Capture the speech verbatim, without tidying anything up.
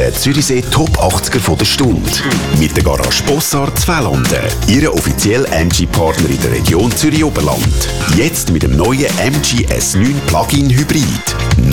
der Zürichsee Top achtziger von der Stunde. Mit der Garage Bossard Zwelanden. Ihre offizielle M G-Partner in der Region Zürich-Oberland. Jetzt mit dem neuen M G S neun Plug-in Hybrid.